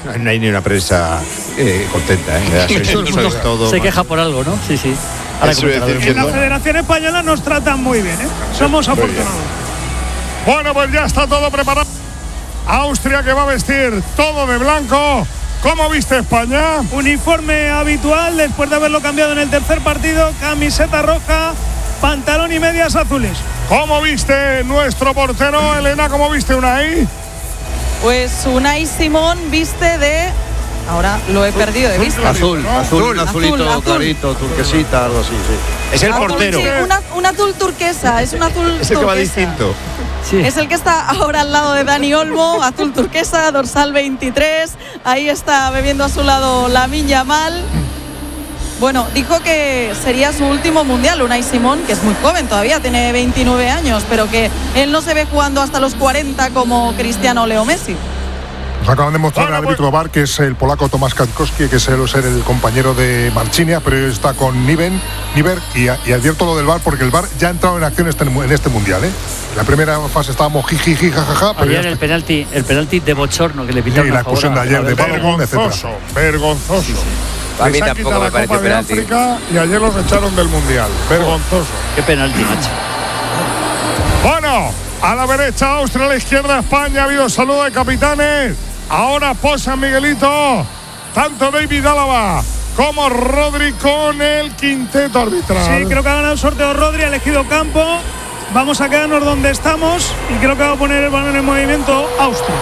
No hay ni una prensa contenta, Se queja por algo, ¿no? Sí. En la Federación Española nos tratan muy bien, somos afortunados. Bueno, pues ya está todo preparado. Austria, que va a vestir todo de blanco. ¿Cómo viste España? Uniforme habitual después de haberlo cambiado en el tercer partido. Camiseta roja, pantalón y medias azules. ¿Cómo viste nuestro portero, Elena? ¿Cómo viste Unai? Pues Unai Simón viste de... Ahora lo he perdido de vista. Azulito, clarito, turquesita, algo así, sí. Es el portero. Sí, un azul turquesa, es un azul turquesa. Es el que va distinto. Sí. Es el que está ahora al lado de Dani Olmo, azul turquesa, dorsal 23. Ahí está bebiendo a su lado Lamine Yamal. Bueno, dijo que sería su último mundial, Unai Simón, que es muy joven todavía, tiene 29 años, pero que él no se ve jugando hasta los 40 como Cristiano Leo Messi. Nos acaban de mostrar el árbitro VAR, que es el polaco Tomasz Katkowski, que suele ser el compañero de Marchinia, pero está con Niber, y advierto lo del VAR, porque el VAR ya ha entrado en acción en este mundial. En la primera fase estábamos jiji, jajaja. Ayer el penalti de bochorno que le pitaron. Y la expulsión de ayer de Balogun, vergonzoso. Sí. A mí tampoco me parece penalti. Y ayer los echaron del mundial. Vergonzoso. Qué penalti, macho. Bueno, a la derecha Austria, a la izquierda España. Ha habido saludo de capitanes. Ahora posa Miguelito. Tanto David Álava como Rodri con el quinteto arbitral. Sí, creo que ha ganado el sorteo Rodri, ha elegido campo. Vamos a quedarnos donde estamos y creo que va a poner el balón en movimiento Austria.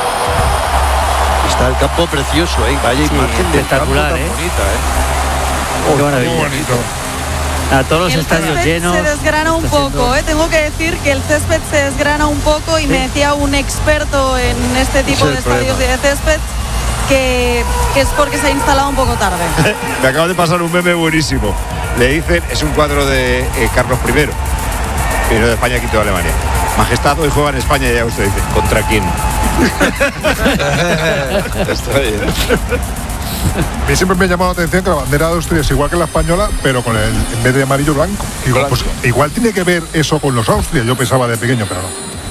Está el campo precioso, vaya imagen espectacular, bonita, Qué maravilla. Muy bonito. A todos los estadios llenos. Se desgrana un poco, tengo que decir que el césped se desgrana un poco y me decía un experto en este tipo de estadios de césped que es porque se ha instalado un poco tarde. Me acaba de pasar un meme buenísimo. Le dicen, es un cuadro de Carlos I, pero de España quitó a Alemania. Majestad, hoy juega en España y Austria. Dice, ¿contra quién? Está bien. A mí siempre me ha llamado la atención que la bandera de Austria es igual que la española, pero con en vez de amarillo blanco. Pues, igual tiene que ver eso con los Austria. Yo pensaba de pequeño, pero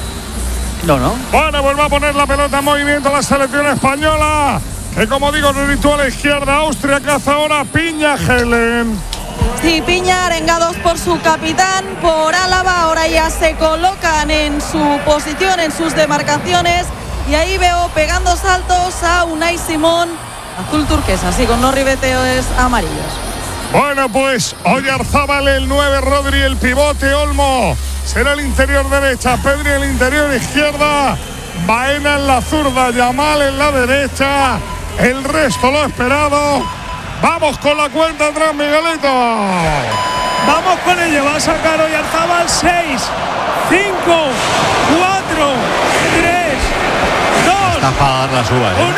no. Bueno, vuelve a poner la pelota en movimiento la selección española, que como digo, ritual a la izquierda. Austria caza ahora Piña, Helen. Sí, Piña, arengados por su capitán, por Álava, ahora ya se colocan en su posición, en sus demarcaciones, y ahí veo pegando saltos a Unai Simón, azul turquesa, así con los ribeteos amarillos. Bueno, pues Oyarzábal el 9, Rodri el pivote, Olmo será el interior derecha, Pedri el interior izquierda, Baena en la zurda, Yamal en la derecha, el resto lo esperado. Vamos con la cuenta atrás, Miguelito. Vamos con ello, va a sacar Oyarzábal 6, 5, 4, 3, 2, Está para dar la suba, 1.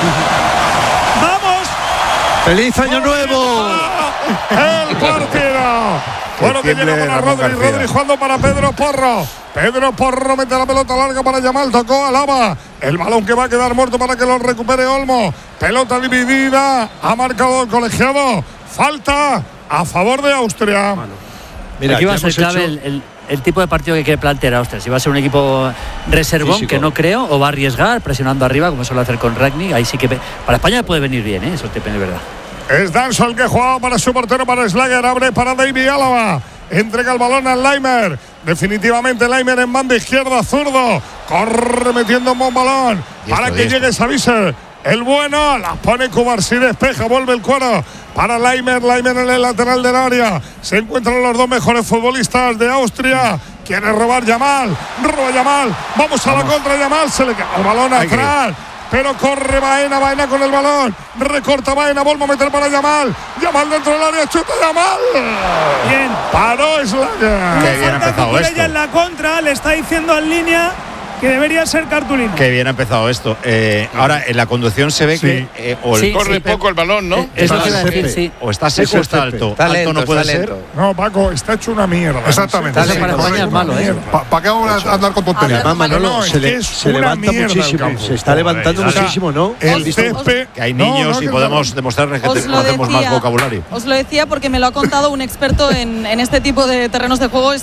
¡Vamos! ¡Feliz año nuevo! El partido. Bueno, que llega para Rodri jugando para Pedro Porro. Pedro Porro mete la pelota larga para Yamal, tocó a Lava. El balón que va a quedar muerto para que lo recupere Olmo. Pelota dividida, ha marcado el colegiado. Falta a favor de Austria. Mira, aquí va a ser clave el tipo de partido que quiere plantear Austria. Si va a ser un equipo reservón, físico, que no creo, o va a arriesgar presionando arriba, como suele hacer con Ragnick. Ahí sí que para España puede venir bien, eso te es verdad. Es Danso el que jugaba para su portero, para Schlager, abre para David Álava. Entrega el balón al Laimer. Definitivamente Laimer en banda izquierda, zurdo. Corre metiendo un buen balón para que llegue Savice. El bueno, la pone Cubarsí, despeja, vuelve el cuero para Laimer en el lateral del área. Se encuentran los dos mejores futbolistas de Austria. Quiere robar Yamal, roba Yamal. Vamos a la contra, Yamal, se le cae el balón atrás. Pero corre Baena con el balón. Recorta Baena, vuelve a meter para Yamal. Yamal dentro del área, chuta Yamal. Bien. Paró Schlager. Qué bien ha empezado esto. Ella en la contra, le está diciendo en línea que debería ser cartulina. Qué bien ha empezado esto. Ahora, en la conducción se ve que corre poco el balón, ¿no? Es lo que iba a decir, sí. O está seco o está alto. Está lento, no puede está ser. lento. No, Paco, está hecho una mierda. Exactamente. Eso para España es malo, ¿Para qué vamos a andar con tonterías? Manolo, se levanta muchísimo. Se está levantando muchísimo, ¿no? El césped. Que hay niños y podemos demostrarles que hacemos más vocabulario. Os lo decía porque me lo ha contado un experto en este tipo de terrenos de juego.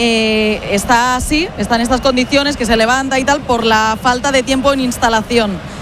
Está así, está en estas condiciones, que se levanta y tal por la falta de tiempo en instalación.